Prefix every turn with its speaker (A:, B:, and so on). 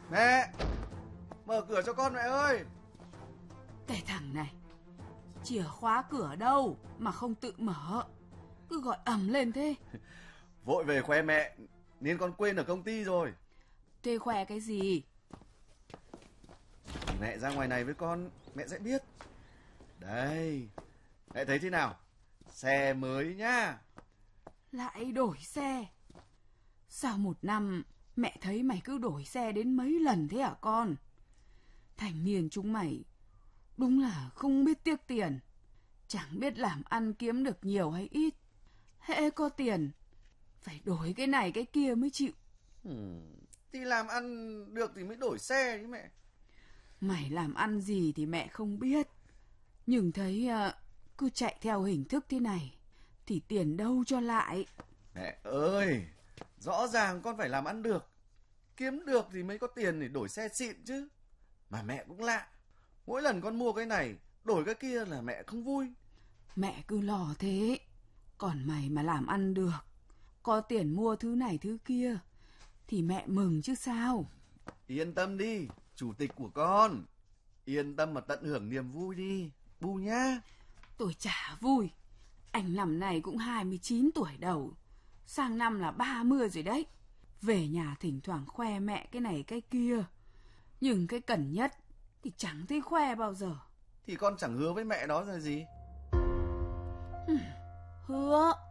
A: Mẹ, mở cửa cho con mẹ ơi.
B: Cái thằng này, chìa khóa cửa đâu mà không tự mở, cứ gọi ầm lên thế.
A: Vội về khoe mẹ nên con quên ở công ty rồi.
B: Thế khoe cái gì?
A: Mẹ ra ngoài này với con, mẹ sẽ biết. Đây, mẹ thấy thế nào? Xe mới nhá.
B: Lại đổi xe? Sao một năm mẹ thấy mày cứ đổi xe đến mấy lần thế hả con? Thành niên chúng mày đúng là không biết tiếc tiền, chẳng biết làm ăn kiếm được nhiều hay ít. Hễ có tiền phải đổi cái này cái kia mới chịu.
A: Thì làm ăn được thì mới đổi xe chứ mẹ.
B: Mày làm ăn gì thì mẹ không biết, nhưng thấy cứ chạy theo hình thức thế này thì tiền đâu cho lại.
A: Mẹ ơi, rõ ràng con phải làm ăn được, kiếm được thì mới có tiền để đổi xe xịn chứ. Mà mẹ cũng lạ, mỗi lần con mua cái này đổi cái kia là mẹ không vui.
B: Mẹ cứ lo thế, còn mày mà làm ăn được, có tiền mua thứ này thứ kia thì mẹ mừng chứ sao.
A: Yên tâm đi, chủ tịch của con. Yên tâm mà tận hưởng niềm vui đi, Bu nhá.
B: Tôi chả vui. Anh năm này cũng 29 tuổi đầu, sang năm là 30 rồi đấy. Về nhà thỉnh thoảng khoe mẹ cái này cái kia, nhưng cái cần nhất thì chẳng thấy khoe bao giờ.
A: Thì con chẳng hứa với mẹ đó là gì.
B: Hứa